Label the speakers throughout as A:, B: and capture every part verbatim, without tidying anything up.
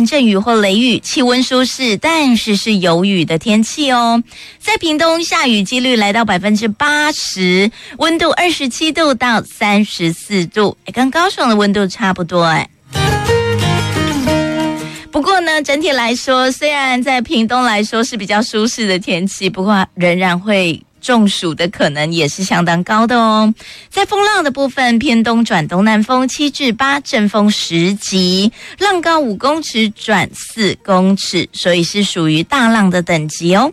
A: 阵雨或雷雨，气温舒适，但是是有雨的天气哦。在屏东下雨几率来到百分之八十，温度二十七度到三十四度，跟高雄的温度差不多哎。不过呢，整体来说，虽然在屏东来说是比较舒适的天气，不过仍然会中暑的可能也是相当高的哦。在风浪的部分，偏东转东南风七至八，阵风十级，浪高五公尺转四公尺，所以是属于大浪的等级哦。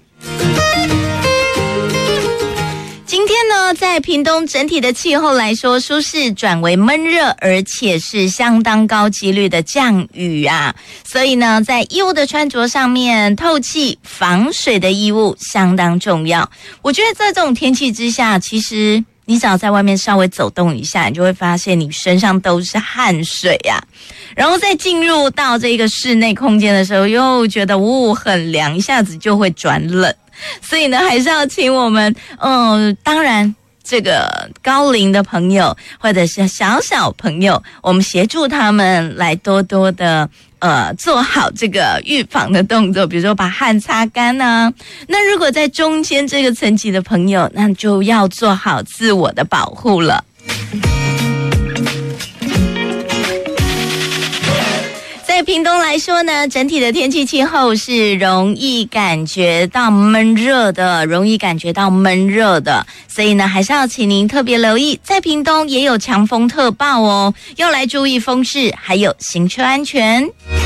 A: 今天呢，在屏东整体的气候来说，舒适转为闷热，而且是相当高几率的降雨啊。所以呢，在衣物的穿着上面，透气防水的衣物相当重要。我觉得在这种天气之下，其实你只要在外面稍微走动一下，你就会发现你身上都是汗水啊。然后再进入到这个室内空间的时候，又觉得呜、哦、很凉，一下子就会转冷。所以呢，还是要请我们，嗯，当然这个高龄的朋友或者是小小朋友，我们协助他们来多多的呃做好这个预防的动作，比如说把汗擦干啊。那如果在中间这个层级的朋友，那就要做好自我的保护了。在屏东来说呢，整体的天气气候是容易感觉到闷热的，容易感觉到闷热的，所以呢，还是要请您特别留意，在屏东也有强风特报哦，要来注意风势，还有行车安全。